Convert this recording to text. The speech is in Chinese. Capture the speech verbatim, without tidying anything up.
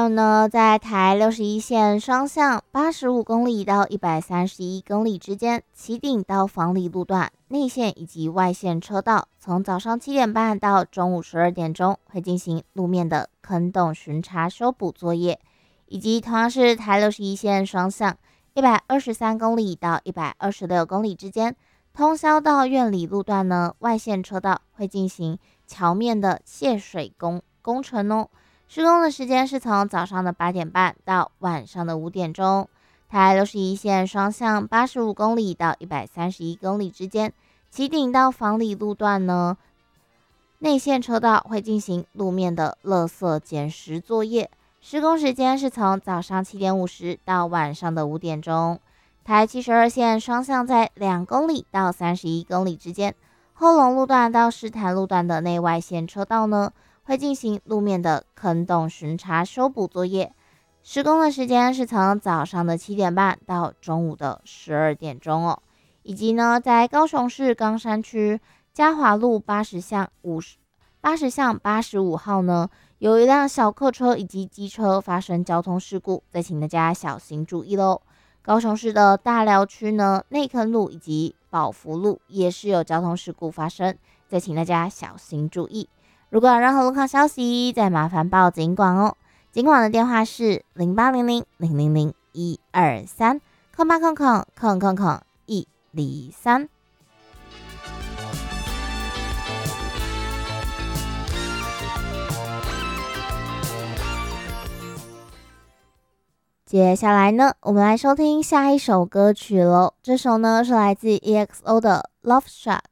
有呢，在台六十一线双向八十五公里到一百三十一公里之间，旗顶到房里路段内线以及外线车道，从早上七点半到中午十二点钟会进行路面的坑洞巡查修补作业，以及同样是台六十一线双向一百二十三公里到一百二十六公里之间，通霄到苑里路段呢，外线车道会进行桥面的泄水工工程哦。施工的时间是从早上的八点半到晚上的五点钟。台六十一线双向八十五公里到一百三十一公里之间，旗顶到房里路段呢，内线车道会进行路面的垃圾捡拾作业。施工时间是从早上七点五十到晚上的五点钟。台七十二线双向在两公里到三十一公里之间，后龙路段到狮潭路段的内外线车道呢，会进行路面的坑洞巡查修补作业，施工的时间是从早上的七点半到中午的十二点钟哦。以及呢，在高雄市冈山区嘉华路八十巷五十八十巷八十五号呢，有一辆小客车以及机车发生交通事故，再请大家小心注意喽。高雄市的大寮区呢，内坑路以及宝福路也是有交通事故发生，再请大家小心注意。如果有任何路况消息，再麻烦报警管哦。警管的电话是零八零零零零零一二三空八空空空空空一零三。接下来呢，我们来收听下一首歌曲喽。这首呢是来自 E X O 的 Love Shot。